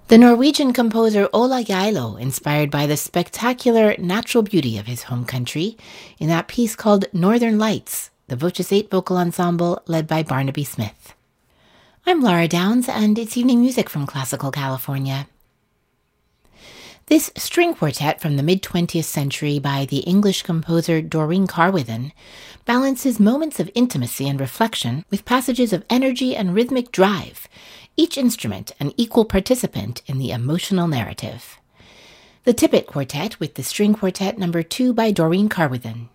The Norwegian composer Ola Geilo, inspired by the spectacular natural beauty of his home country, in that piece called Northern Lights, the Voces 8 vocal ensemble led by Barnaby Smith. I'm Laura Downs, and it's evening music from Classical California. This string quartet from the mid-20th century by the English composer Doreen Carwithen balances moments of intimacy and reflection with passages of energy and rhythmic drive, each instrument an equal participant in the emotional narrative. The Tippett Quartet with the String Quartet No. 2 by Doreen Carwithen.